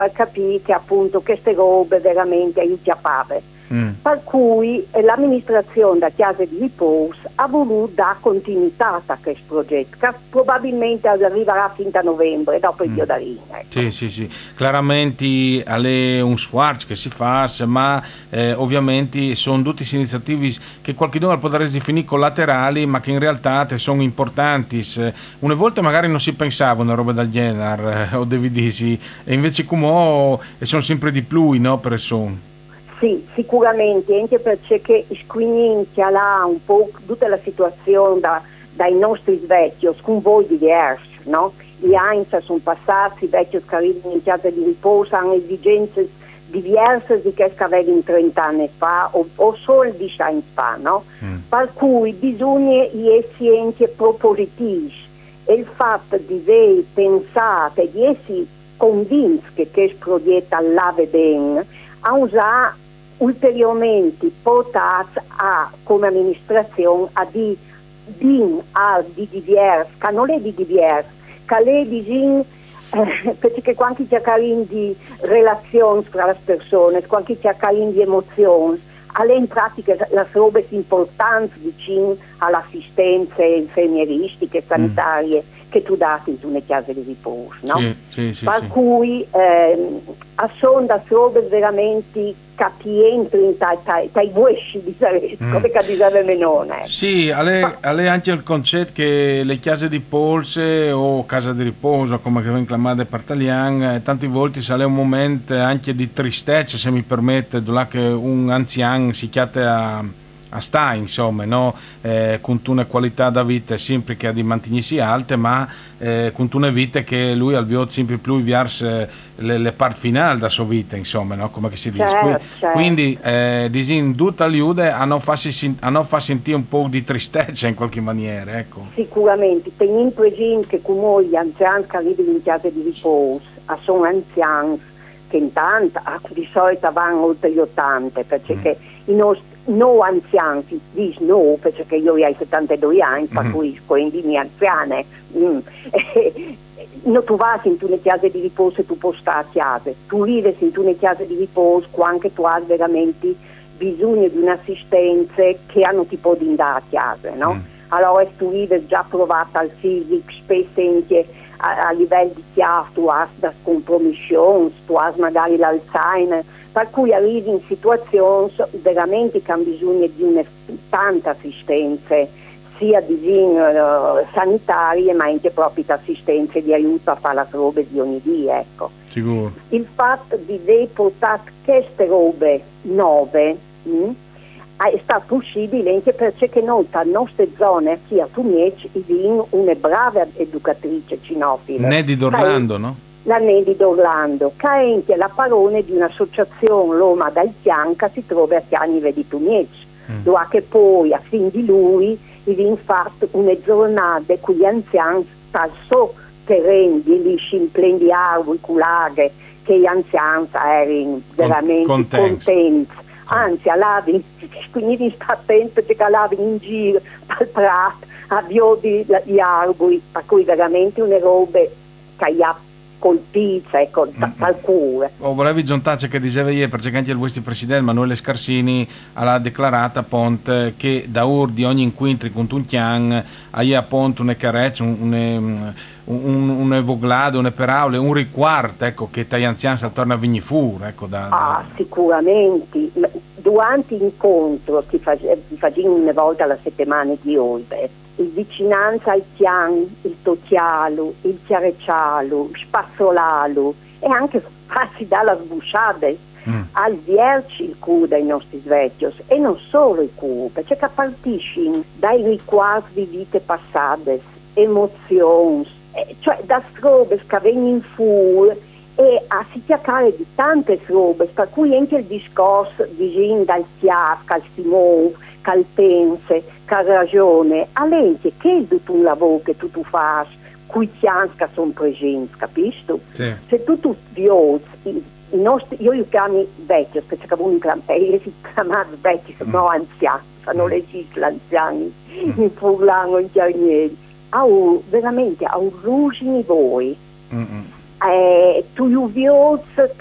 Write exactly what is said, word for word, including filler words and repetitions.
per capire che appunto queste robe veramente aiutano. Mm. Per cui eh, l'amministrazione da Chiesa di Riposo ha voluto dare continuità a questo progetto, che probabilmente arriverà fin da novembre, dopo il mm. Dio da Ring. Ecco. Sì, sì, sì. Chiaramente è un sforzo che si fa, ma eh, ovviamente sono tutte iniziative che qualcuno può definire collaterali, ma che in realtà sono importanti. Una volta magari non si pensava una roba del genere, eh, o devi dirsi, e invece come sono sempre di più, no, persone. Sì, sicuramente, anche perché quindi ha un po' tutta la situazione da, dai nostri vecchi, con voi diversi, no? Gli anni sono passati, i vecchi che arrivano in casa di riposo hanno esigenze diverse di che avevano trenta anni fa o, o solo dieci anni fa, no? Mm. Per cui bisogna essere anche propositivi e il fatto di aver pensato, di essere convinti che questo progetto lava bene, a usare ulteriormente portati a, come amministrazione a di din al di diversi, che non è di diversi, che è di din, eh, perché quando c'è carin di relazioni tra le persone, quando c'è carin di emozioni, alle in pratica le robe importanti vicino alle assistenze infermieristiche, sanitarie mm. che tu dati in una casa di riposo, no? Sì, sì, sì, per sì. cui eh, sono da robe veramente capienti in tai guesci di Saresco, mm. che di Menone. Sì, è anche il concetto che le case di polse o casa di riposo, come vengono chiamate per italiano, tante volte sale un momento anche di tristezza, se mi permette, là che un anziano si chiama a a sta insomma, no? eh, con una qualità da vita sempre che ha di mantenersi alte, ma eh, con una vita che lui al vio sempre più verso le, le parti finali della sua vita, insomma, no? Come si dice. Certo, Quindi, certo. quindi eh, disin tutta l'aiuta a non farsi a non far sentire un po' di tristezza in qualche maniera, ecco. Sicuramente, tenendo presente che come gli anziani che arrivano in casa di riposo sono anziani che intanto di solito vanno oltre gli ottanta, perché mm. i nostri no anziani, dici no, perché io ho settantadue anni, per mm-hmm. cui quindi mi anziane. Mm. No, tu vai in una casa di riposo e tu puoi stare a casa, tu vivi in una casa di riposo quando tu hai veramente bisogno di un'assistenza che hanno tipo di andare a casa, no? Mm. Allora tu vivi già provato al fisico, spesso anche a, a livello di chiaro, tu hai da compromissioni, tu hai magari l'Alzheimer, per cui arrivi in situazioni veramente che hanno bisogno di una tanta assistenza, sia di uh, sanitarie ma anche proprio di assistenza di aiuto a fare le robe di ogni dia, ecco. Sicuro. Il fatto di aver portato queste robe nuove mh, è stato possibile anche perché noi dalle nostre zone qui a Tumiec abbiamo una brava educatrice cinofila. Nedi d'Orlando, no? La Nedi d'Orlando, che è anche la parone di un'associazione Loma d'Altian che si trova a Chianive di Tumiec, mm. dove che poi a fin di lui abbiamo fatto una giornata con gli anziani dal suo terreno di lì in di arbori, culaghe, che gli anziani erano veramente contenti. contenti. Anzi, allavi, quindi sta attento che allavi in giro dal prato, a viodi gli arbori, per cui veramente una roba che gli ha colpito, ecco, dal cuore. Oh, volevi giuntare che diceva ieri, perché anche il vostro presidente Manuele Scarsini ha dichiarato appunto che da ora di ogni incontro con un chian hai appunto una carezza, un, un, un, un evoglado, una paraula, un riguardo, ecco, che gli anziani si torna a venire fuori, ecco, da, da... Ah, sicuramente. Durante l'incontro si faceva una volta alla settimana di Olbe, il vicinanza al chian, il tocchialo, il chiareccialo, il spazzolalo e anche farsi dalla sbusciate mm. al vierci il cuore dai nostri vecchi e non solo il cuore, perché partiscono dai ricordi di vite passate, emozioni, eh, cioè da robe che vengono fuori e a si cercare di tante robe, per cui anche il discorso di Gin dal chiaro, cal simone, cal pense, cal ragione, all'ente che è tutto un lavoro che tu, tu fai, cui chians che sono presenti, capisci? Sì. Se tu tu violi, i, i nostri, io li chiamo vecchi, perché uno si chiama vecchi, sono mm. anziani, non mm. esistono anziani, mm. in furlano, in chiarnieri, ha veramente, ha un rugini voi. Mm-mm. eh, tu vius